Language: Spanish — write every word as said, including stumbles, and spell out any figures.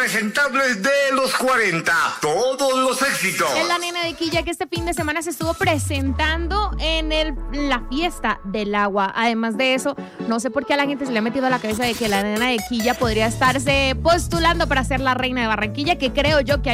impresentables de los cuarenta. Todos los éxitos. Es la nena de Quilla que este fin de semana se estuvo presentando en el, la fiesta del agua. Además de eso, no sé por qué a la gente se le ha metido a la cabeza de que la nena de Quilla podría estarse postulando para ser la reina de Barranquilla, que creo yo que